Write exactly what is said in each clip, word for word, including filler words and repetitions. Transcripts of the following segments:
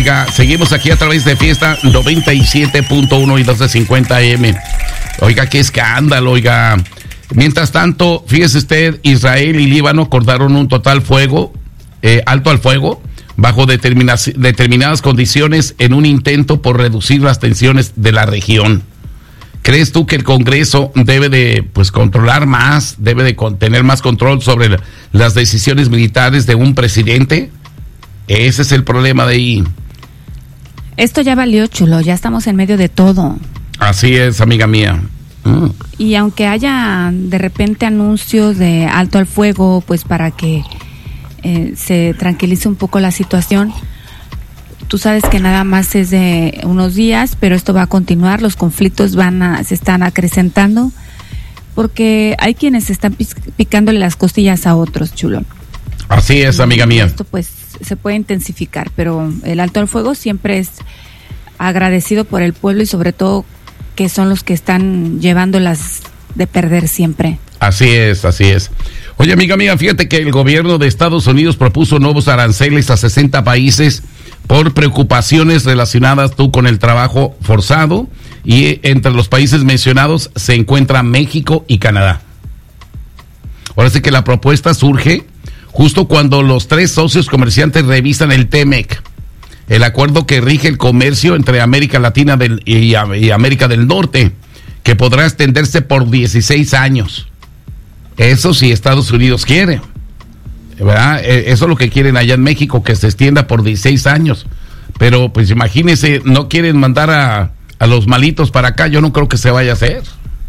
Oiga, seguimos aquí a través de Fiesta noventa y siete punto uno y doce cincuenta A M. Oiga, qué escándalo, oiga. Mientras tanto, fíjese usted, Israel y Líbano acordaron un total fuego, eh, alto al fuego, bajo determina- determinadas condiciones en un intento por reducir las tensiones de la región. ¿Crees tú que el Congreso debe de pues controlar más, debe de con, tener más control sobre la, las decisiones militares de un presidente? Ese es el problema de ahí. Esto ya valió, chulo, ya estamos en medio de todo. Así es, amiga mía. Mm. Y aunque haya de repente anuncios de alto al fuego, pues para que eh, se tranquilice un poco la situación, tú sabes que nada más es de unos días, pero esto va a continuar, los conflictos van a, se están acrecentando, porque hay quienes están picándole las costillas a otros, chulo. Así es, amiga mía. Esto pues se puede intensificar, pero el alto al fuego siempre es agradecido por el pueblo y sobre todo que son los que están llevándolas de perder siempre. Así es, así es. Oye, amiga mía, fíjate que el gobierno de Estados Unidos propuso nuevos aranceles a sesenta países por preocupaciones relacionadas tú con el trabajo forzado, y entre los países mencionados se encuentran México y Canadá. Ahora sí que la propuesta surge justo cuando los tres socios comerciantes revisan el T M E C, el acuerdo que rige el comercio entre América Latina del, y, y América del Norte, que podrá extenderse por dieciséis años. Eso si Estados Unidos quiere, ¿verdad? Eso es lo que quieren allá en México, que se extienda por dieciséis años. Pero pues imagínense, no quieren mandar a, a los malitos para acá, yo no creo que se vaya a hacer.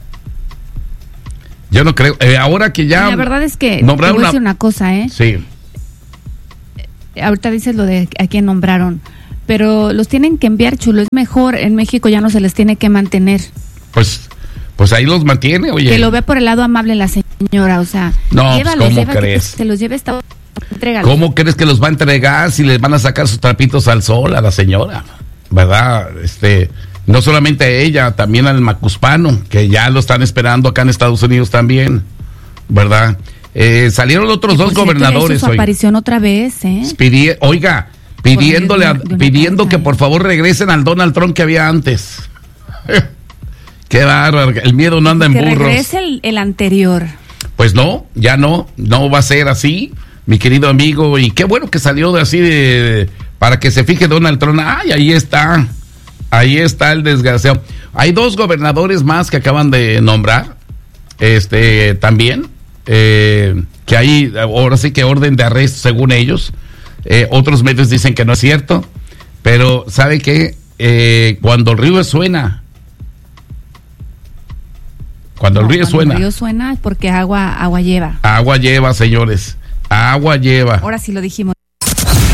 Yo no creo, eh, ahora que ya... La verdad es que, te voy a decir una cosa, ¿eh? Sí. Ahorita dices lo de a quién nombraron, pero los tienen que enviar, chulo, es mejor, en México ya no se les tiene que mantener. Pues... Pues ahí los mantiene, oye. Que lo ve por el lado amable la señora, o sea... No, llévalos, pues, ¿cómo llévate, crees? Se los lleve esta... Entrégalos. ¿Cómo crees que los va a entregar si les van a sacar sus trapitos al sol a la señora? ¿Verdad? Este, no solamente a ella, también al macuspano, que ya lo están esperando acá en Estados Unidos también, ¿verdad? Eh, salieron otros dos gobernadores hizo su hoy. aparición otra vez, ¿eh? Pidi- oiga, pidiéndole, a, de una, de una pidiendo cosa, que por favor regresen al Donald Trump que había antes. Qué bárbaro, el miedo no anda en que burros. regrese el, el anterior. Pues no, ya no, no va a ser así, mi querido amigo, y qué bueno que salió de así de, para que se fije Donald Trump. Ay, ahí está, ahí está el desgraciado. Hay dos gobernadores más que acaban de nombrar, este, también, eh, que hay, ahora sí que orden de arresto según ellos. Eh, otros medios dicen que no es cierto, pero ¿sabe qué? Eh, cuando el río suena, Cuando No, el río cuando suena. El río suena porque agua, agua lleva. Agua lleva, señores. Agua lleva. Ahora sí lo dijimos.